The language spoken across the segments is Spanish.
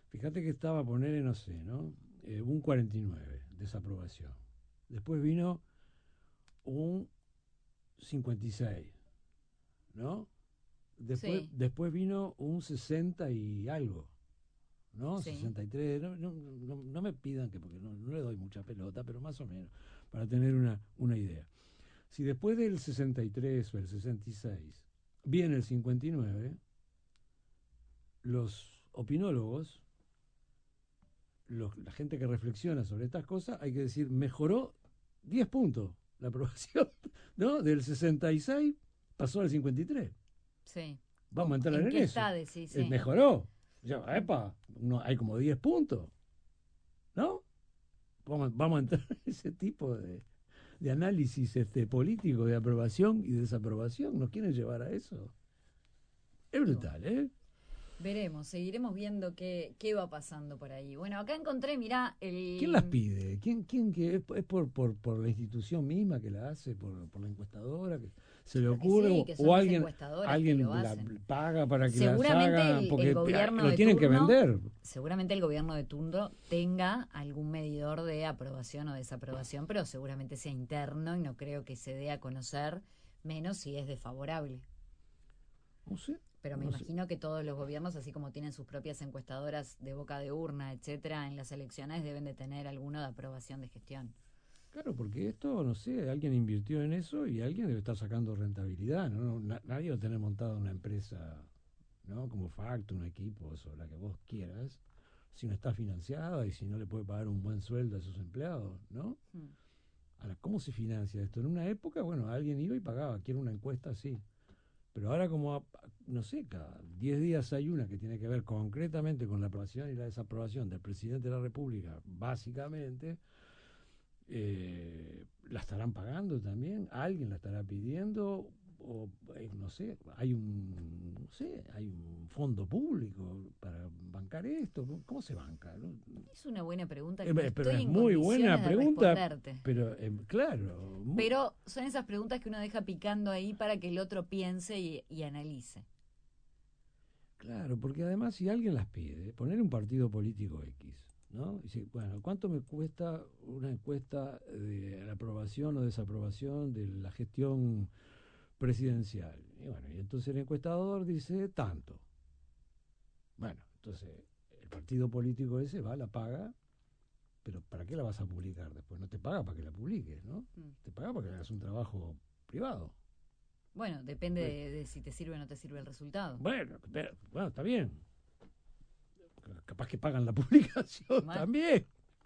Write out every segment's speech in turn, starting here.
Fíjate que estaba a poner, no sé, ¿no? Un 49, desaprobación. Después vino un 56, ¿no? Sí, Después vino un 60 y algo, ¿no? sí. 63. No me pidan que, porque no le doy mucha pelota, pero más o menos, para tener una idea. Si después del 63 o el 66 viene el 59, los opinólogos, la gente que reflexiona sobre estas cosas, hay que decir, mejoró 10 puntos la aprobación, ¿no? Del 66 pasó al 53. Sí. Vamos a entrar ¿En en qué eso. está? Sí, sí. Mejoró. Ya, epa, no, hay como 10 puntos, ¿no? Vamos a entrar en ese tipo de análisis político de aprobación y desaprobación. ¿Nos quieren llevar a eso? Es Y bueno, brutal, ¿eh? veremos, seguiremos viendo qué va pasando por ahí. Bueno, acá encontré, mirá, ¿Quién las pide? ¿Quién que es por la institución misma que la hace, por la encuestadora que se Yo le creo que ocurre sí, que o son las encuestadoras que lo alguien la hacen. paga para que las Seguramente hagan el porque gobierno lo de tienen que turno, vender? seguramente el gobierno de turno tenga algún medidor de aprobación o desaprobación, pero seguramente sea interno y no creo que se dé a conocer, menos si es desfavorable. No sé, Pero me no sé. imagino que todos los gobiernos, así como tienen sus propias encuestadoras de boca de urna, etcétera, en las elecciones deben de tener alguno de aprobación de gestión. Claro, porque esto, no sé, alguien invirtió en eso y alguien debe estar sacando rentabilidad, ¿no? Nadie va a tener montada una empresa, ¿no? Como Facto, un equipo, o la que vos quieras, si no está financiada y si no le puede pagar un buen sueldo a sus empleados, ¿no? Hmm. Ahora, ¿cómo se financia esto? En una época, bueno, alguien iba y pagaba, quiero una encuesta así. Pero ahora como, no sé, cada 10 días hay una que tiene que ver concretamente con la aprobación y la desaprobación del presidente de la República, básicamente, ¿la estarán pagando también? ¿Alguien la estará pidiendo? O no sé, hay un fondo público para bancar esto. ¿Cómo se banca? ¿No? Es una buena pregunta que no Pero estoy es en muy buena condiciones de pregunta, responderte. pero claro, Pero son esas preguntas que uno deja picando ahí para que el otro piense y analice. claro, porque además si alguien las pide, poner un partido político X, ¿no? Y dice, bueno, ¿cuánto me cuesta una encuesta de la aprobación o desaprobación de la gestión presidencial? Y bueno, y entonces el encuestador dice tanto. Bueno, entonces el partido político ese va, la paga, pero ¿para qué la vas a publicar después? No te paga para que la publiques, ¿no? Mm. Te paga para que hagas un trabajo privado. Bueno, depende Pues, de si te sirve o no te sirve el resultado. bueno, está bien. Capaz que pagan la publicación Bueno. también.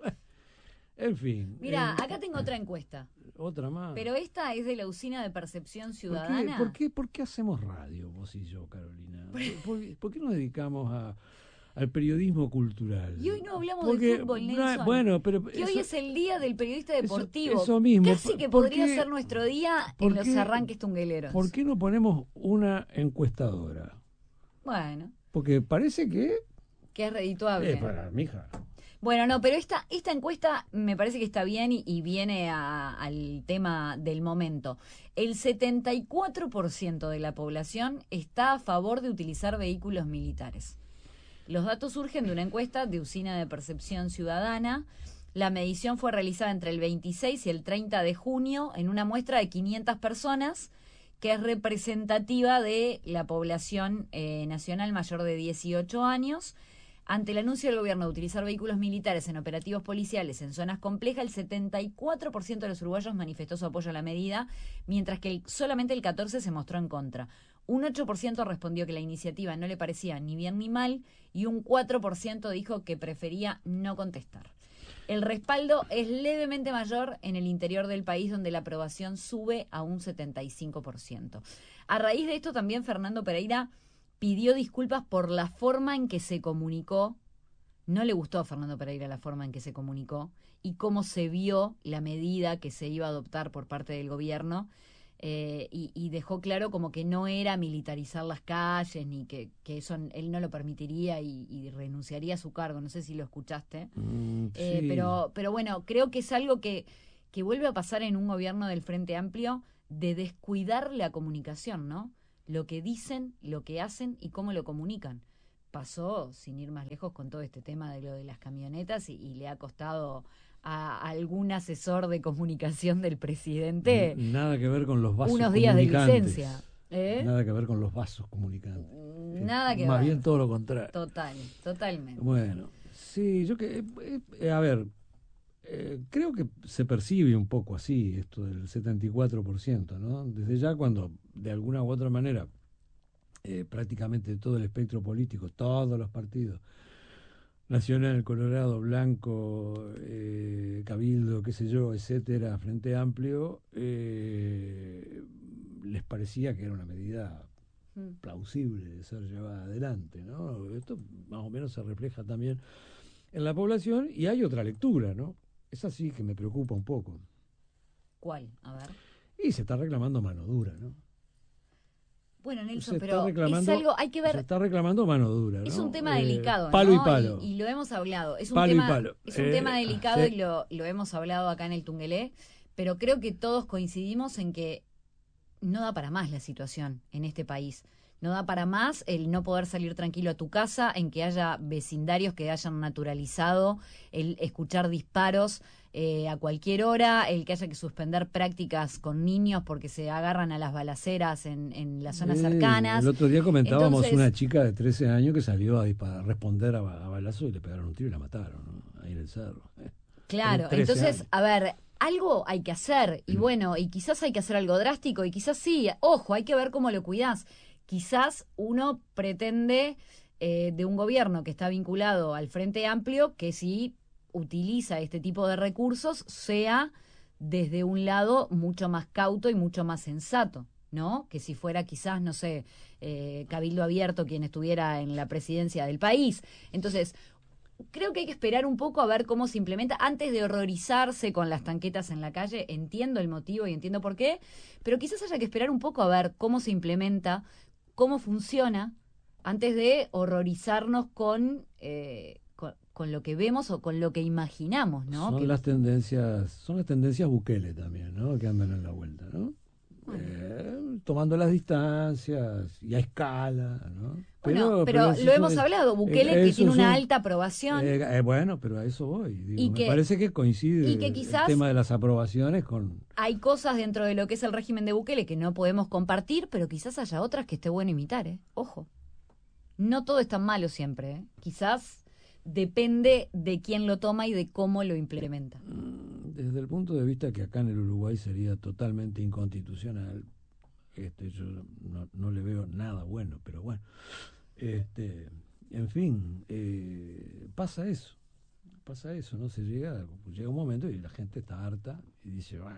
En fin, Mira, acá tengo otra encuesta, otra más. pero esta es de la Usina de Percepción ¿Por qué, por Ciudadana. qué, por qué hacemos radio, vos y yo, Carolina? ¿Por qué nos dedicamos al periodismo Y hoy cultural? no hablamos de Porque, fútbol, Nelson, bueno, pero que hoy es el día del periodista deportivo. eso mismo. Casi que ¿Por podría qué, ser nuestro día en por los qué, arranques por tungueleros. qué no ponemos una encuestadora? Bueno, Porque parece que que es redituable. para mi hija. Bueno, no, pero esta encuesta me parece que está bien y viene al tema del momento. El 74% de la población está a favor de utilizar vehículos militares. Los datos surgen de una encuesta de Usina de Percepción Ciudadana. La medición fue realizada entre el 26 y el 30 de junio en una muestra de 500 personas, que es representativa de la población nacional mayor de 18 años. Ante el anuncio del gobierno de utilizar vehículos militares en operativos policiales en zonas complejas, el 74% de los uruguayos manifestó su apoyo a la medida, mientras que solamente el 14% se mostró en contra. Un 8% respondió que la iniciativa no le parecía ni bien ni mal y un 4% dijo que prefería no contestar. El respaldo es levemente mayor en el interior del país, donde la aprobación sube a un 75%. A raíz de esto también Fernando Pereira pidió disculpas por la forma en que se comunicó. No le gustó a Fernando Pereira la forma en que se comunicó y cómo se vio la medida que se iba a adoptar por parte del gobierno, y dejó claro como que no era militarizar las calles, ni que eso él no lo permitiría y renunciaría a su cargo. No sé si lo escuchaste. Sí, Pero bueno, creo que es algo que vuelve a pasar en un gobierno del Frente Amplio, de descuidar la comunicación, ¿no? Lo que dicen, lo que hacen y cómo lo comunican. pasó, sin ir más lejos, con todo este tema de lo de las camionetas y le ha costado a algún asesor de comunicación del presidente Nada que ver con los vasos unos días de comunicantes. licencia. ¿Eh? Nada que ver con los vasos comunicantes. Nada que Más ver. bien todo lo contrario. Totalmente. Bueno, sí, yo que... a ver, creo que se percibe un poco así esto del 74%, ¿no? Desde ya cuando, de alguna u otra manera, prácticamente todo el espectro político, todos los partidos, Nacional, Colorado, Blanco, Cabildo, qué sé yo, etcétera, Frente Amplio, les parecía que era una medida plausible de ser llevada adelante, ¿no? Esto más o menos se refleja también en la población y hay otra lectura, ¿no? Esa sí que me preocupa un poco. ¿Cuál? A ver. Y se está reclamando mano dura, ¿no? Bueno, Nelson, Se pero reclamando, es algo, hay que ver. Se está reclamando mano dura, ¿no? Es un tema delicado, palo ¿no? y palo. Y lo hemos hablado. Es un palo tema, y palo. es un tema delicado sí. y lo hemos hablado acá en el Tungelé, pero creo que todos coincidimos en que no da para más la situación en este país. No da para más el no poder salir tranquilo a tu casa, en que haya vecindarios que hayan naturalizado el escuchar disparos a cualquier hora, el que haya que suspender prácticas con niños porque se agarran a las balaceras en las zonas cercanas. El otro día comentábamos Entonces, una chica de 13 años que salió a responder a balazo y le pegaron un tiro y la mataron, ¿no? Ahí en el cerro. Claro, entonces, años. A ver, algo hay que hacer y bueno, y quizás hay que hacer algo drástico y quizás sí, ojo, hay que ver cómo lo cuidás. Quizás uno pretende de un gobierno que está vinculado al Frente Amplio que si utiliza este tipo de recursos sea desde un lado mucho más cauto y mucho más sensato, ¿no? Que si fuera quizás, no sé, Cabildo Abierto quien estuviera en la presidencia del país. Entonces, creo que hay que esperar un poco a ver cómo se implementa antes de horrorizarse con las tanquetas en la calle. Entiendo el motivo y entiendo por qué, pero quizás haya que esperar un poco a ver cómo se implementa, cómo funciona, antes de horrorizarnos con lo que vemos o con lo que imaginamos, ¿no? Son las tendencias Bukele también, ¿no? Que andan en la vuelta, ¿no? Tomando las distancias y a escala, ¿no? Bueno, pero lo hemos hablado, Bukele que tiene una alta aprobación. Bueno, pero a eso voy. Digo, y me parece que coincide y que quizás el tema de las aprobaciones con... Hay cosas dentro de lo que es el régimen de Bukele que no podemos compartir, pero quizás haya otras que esté bueno imitar, ¿eh? Ojo. No todo es tan malo siempre, ¿eh? Quizás depende de quién lo toma y de cómo lo implementa. Desde el punto de vista que acá en el Uruguay sería totalmente inconstitucional, yo no le veo nada bueno, pero bueno, en fin, pasa eso, ¿no? Llega un momento y la gente está harta y dice, bueno,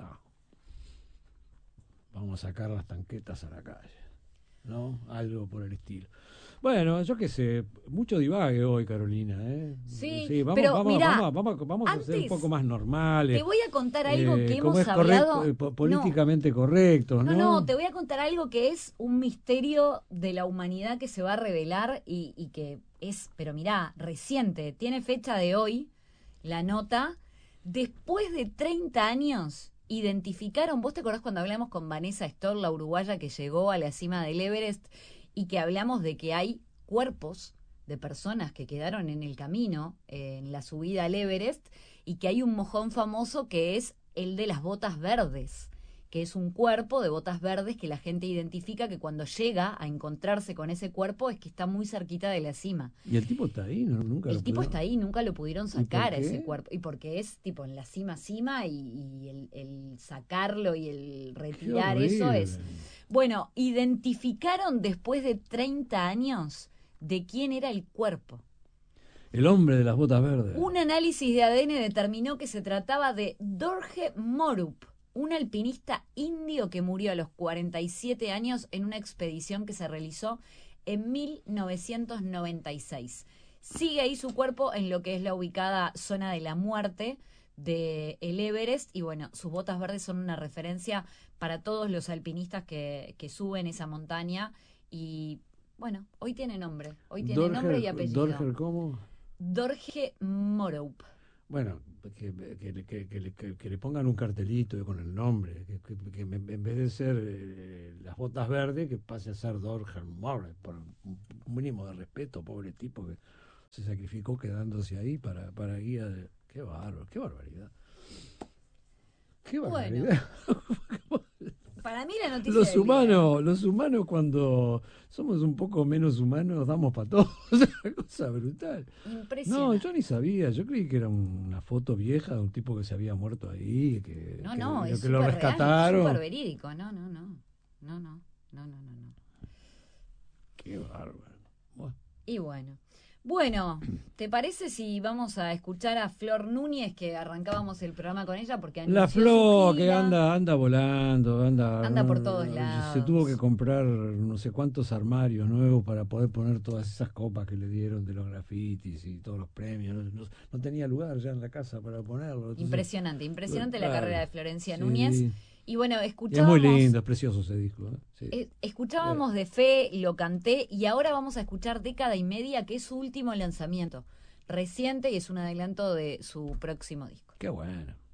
vamos a sacar las tanquetas a la calle, ¿no? Algo por el estilo. Bueno, yo qué sé, mucho divague hoy, Carolina, ¿eh? Sí, vamos, mirá, vamos a ser un poco más normales. Te voy a contar algo que hemos hablado. Políticamente correcto, ¿no? No, te voy a contar algo que es un misterio de la humanidad que se va a revelar y que es, pero mirá, reciente, tiene fecha de hoy, la nota, después de 30 años identificaron, ¿vos te acordás cuando hablamos con Vanessa Stoll, la uruguaya que llegó a la cima del Everest? Y que hablamos de que hay cuerpos de personas que quedaron en el camino, en la subida al Everest, y que hay un mojón famoso que es el de las botas verdes, que es un cuerpo de botas verdes que la gente identifica que cuando llega a encontrarse con ese cuerpo es que está muy cerquita de la cima. Y el tipo está ahí, ¿no? El tipo está ahí, nunca lo pudieron sacar a ese cuerpo. Y porque es tipo en la cima y el sacarlo y el retirar eso es... Bueno, identificaron después de 30 años de quién era el cuerpo. El hombre de las botas verdes. Un análisis de ADN determinó que se trataba de Dorje Morup, un alpinista indio que murió a los 47 años en una expedición que se realizó en 1996. Sigue ahí su cuerpo en lo que es la ubicada zona de la muerte de el Everest y bueno, sus botas verdes son una referencia para todos los alpinistas que suben esa montaña y bueno, hoy tiene nombre y apellido. ¿Dorje cómo? Dorje Morup. Bueno, que le pongan un cartelito con el nombre, en vez de ser las botas verdes, que pase a ser Dorjan Morris, por un mínimo de respeto, pobre tipo que se sacrificó quedándose ahí para guía de... Qué bárbaro, qué barbaridad. Qué Bueno, barbaridad. para mí la noticia del día. Los humanos cuando somos un poco menos humanos damos para todo. Es una cosa brutal. No, yo Impresionante. ni sabía. Yo creí que era una foto vieja de un tipo que se había muerto ahí, No, no, es que lo súper real, súper rescataron. verídico. No, no, no. No, no, no, no, no, no. Qué bárbaro. Buah. Y bueno. Bueno, ¿te parece si vamos a escuchar a Flor Núñez, que arrancábamos el programa con ella porque La anunció su Flor que gira? anda volando, Anda por todos se tuvo que lados. comprar no sé cuántos armarios nuevos para poder poner todas esas copas que le dieron de los grafitis y todos los premios. No tenía lugar ya en la casa para ponerlo. Entonces, Impresionante, impresionante la carrera claro, de Florencia Núñez. sí. Y bueno, Y es muy escuchábamos, lindo, es precioso ese disco. Sí. Eh, escuchábamos de Fe, lo canté, y ahora vamos a escuchar Década y Media, que es su último lanzamiento reciente y es un adelanto de su próximo disco. Qué bueno.